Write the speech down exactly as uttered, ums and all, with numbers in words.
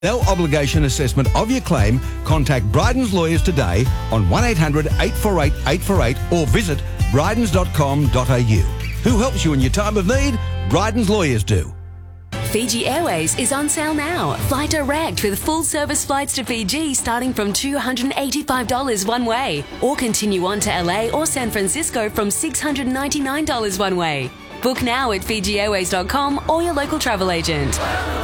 No obligation assessment of your claim. Contact Bryden's Lawyers today on one eight hundred eight four eight eight four eight or visit brydens dot com dot a u. Who helps you in your time of need? Bryden's Lawyers do. Fiji Airways is on sale now. Fly direct with full service flights to Fiji starting from two hundred eighty-five dollars one way, or continue on to L A or San Francisco from six hundred ninety-nine dollars one way. Book now at fiji airways dot com or your local travel agent.